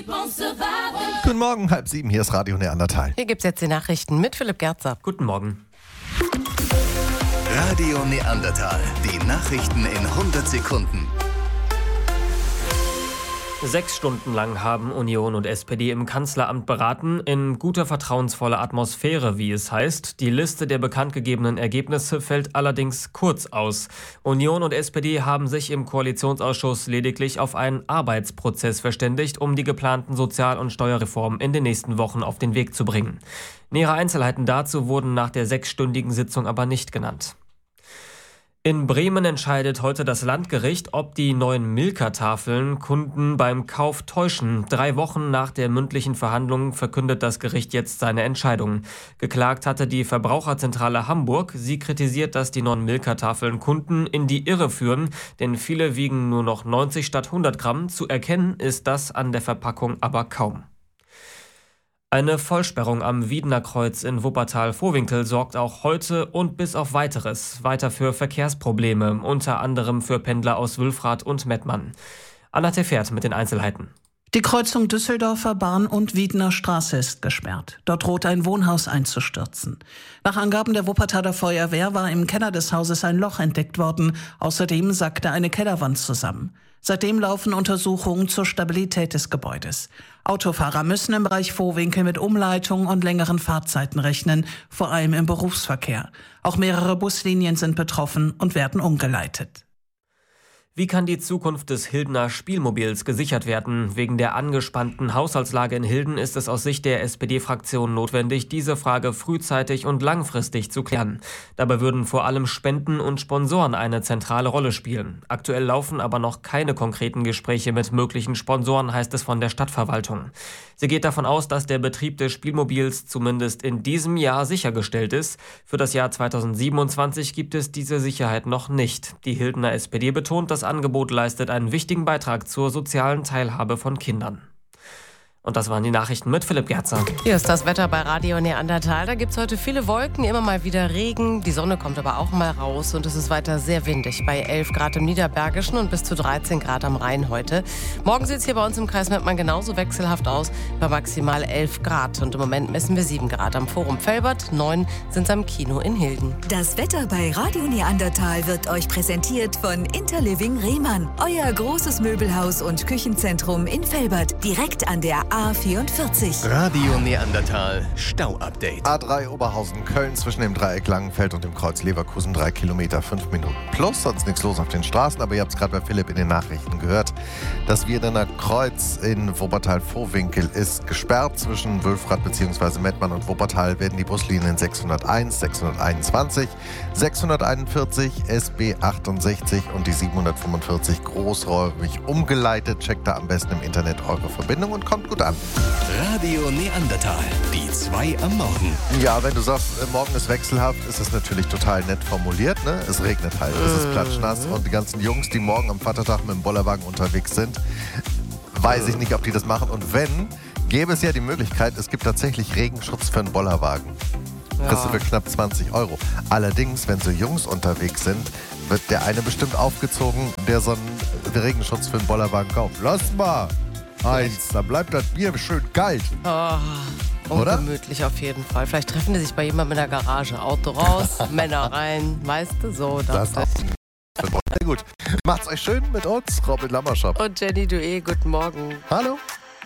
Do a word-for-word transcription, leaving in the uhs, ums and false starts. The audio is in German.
Guten Morgen, halb sieben, hier ist Radio Neandertal. Hier gibt's jetzt die Nachrichten mit Philipp Gerzer. Guten Morgen. Radio Neandertal, die Nachrichten in hundert Sekunden. Sechs Stunden lang haben Union und S P D im Kanzleramt beraten, in guter vertrauensvoller Atmosphäre, wie es heißt. Die Liste der bekannt gegebenen Ergebnisse fällt allerdings kurz aus. Union und S P D haben sich im Koalitionsausschuss lediglich auf einen Arbeitsprozess verständigt, um die geplanten Sozial- und Steuerreformen in den nächsten Wochen auf den Weg zu bringen. Nähere Einzelheiten dazu wurden nach der sechsstündigen Sitzung aber nicht genannt. In Bremen entscheidet heute das Landgericht, ob die neuen Milka-Tafeln Kunden beim Kauf täuschen. Drei Wochen nach der mündlichen Verhandlung verkündet das Gericht jetzt seine Entscheidung. Geklagt hatte die Verbraucherzentrale Hamburg. Sie kritisiert, dass die neuen Milka-Tafeln Kunden in die Irre führen, denn viele wiegen nur noch neunzig statt hundert Gramm. Zu erkennen ist das an der Verpackung aber kaum. Eine Vollsperrung am Wiedener Kreuz in Wuppertal-Vohwinkel sorgt auch heute und bis auf Weiteres weiter für Verkehrsprobleme, unter anderem für Pendler aus Wülfrath und Mettmann. Anna Tefert mit den Einzelheiten. Die Kreuzung Düsseldorfer Bahn und Wiedener Straße ist gesperrt. Dort droht ein Wohnhaus einzustürzen. Nach Angaben der Wuppertaler Feuerwehr war im Keller des Hauses ein Loch entdeckt worden. Außerdem sackte eine Kellerwand zusammen. Seitdem laufen Untersuchungen zur Stabilität des Gebäudes. Autofahrer müssen im Bereich Vohwinkel mit Umleitungen und längeren Fahrzeiten rechnen, vor allem im Berufsverkehr. Auch mehrere Buslinien sind betroffen und werden umgeleitet. Wie kann die Zukunft des Hildener Spielmobils gesichert werden? Wegen der angespannten Haushaltslage in Hilden ist es aus Sicht der S P D-Fraktion notwendig, diese Frage frühzeitig und langfristig zu klären. Dabei würden vor allem Spenden und Sponsoren eine zentrale Rolle spielen. Aktuell laufen aber noch keine konkreten Gespräche mit möglichen Sponsoren, heißt es von der Stadtverwaltung. Sie geht davon aus, dass der Betrieb des Spielmobils zumindest in diesem Jahr sichergestellt ist. Für das Jahr zweitausendsiebenundzwanzig gibt es diese Sicherheit noch nicht. Die Hildener S P D betont, das Angebot leistet einen wichtigen Beitrag zur sozialen Teilhabe von Kindern. Und das waren die Nachrichten mit Philipp Gerzer. Hier ist das Wetter bei Radio Neandertal. Da gibt es heute viele Wolken, immer mal wieder Regen. Die Sonne kommt aber auch mal raus und es ist weiter sehr windig. Bei elf Grad im Niederbergischen und bis zu dreizehn Grad am Rhein heute. Morgen sieht es hier bei uns im Kreis Mettmann genauso wechselhaft aus, bei maximal elf Grad. Und im Moment messen wir sieben Grad am Forum Velbert, neun sind es am Kino in Hilden. Das Wetter bei Radio Neandertal wird euch präsentiert von Interliving Rehmann. Euer großes Möbelhaus und Küchenzentrum in Velbert, direkt an der A vierundvierzig. Radio Neandertal Stau-Update. A drei Oberhausen, Köln zwischen dem Dreieck Langenfeld und dem Kreuz Leverkusen, drei Kilometer, fünf Minuten plus. Sonst nichts los auf den Straßen, aber ihr habt es gerade bei Philipp in den Nachrichten gehört. Das Wiedener Kreuz in Wuppertal-Vohwinkel ist gesperrt. Zwischen Wülfrath bzw. Mettmann und Wuppertal werden die Buslinien sechshunderteins, sechshunderteinundzwanzig, sechshunderteinundvierzig, S B achtundsechzig und die siebenhundertfünfundvierzig großräumig umgeleitet. Checkt da am besten im Internet eure Verbindung und kommt gut an. Radio Neandertal, die zwei am Morgen. Ja, wenn du sagst, morgen ist wechselhaft, ist es natürlich total nett formuliert. Ne? Es regnet halt, es ist klatschnass und die ganzen Jungs, die morgen am Vatertag mit dem Bollerwagen unterwegs sind, weiß ich nicht, ob die das machen. Und wenn, gäbe es ja die Möglichkeit, es gibt tatsächlich Regenschutz für einen Bollerwagen. Kriegst du für knapp zwanzig Euro. Allerdings, wenn so Jungs unterwegs sind, wird der eine bestimmt aufgezogen, der so einen Regenschutz für einen Bollerwagen kauft. Lass mal! Eins, dann bleibt das Bier schön kalt. Oh, Oder? ungemütlich auf jeden Fall. Vielleicht treffen die sich bei jemandem in der Garage. Auto raus, Männer rein, weißt du, so. Das ist sehr gut. Macht's euch schön mit uns, Robin Lammerschap. Und Jenny Dué, guten Morgen. Hallo.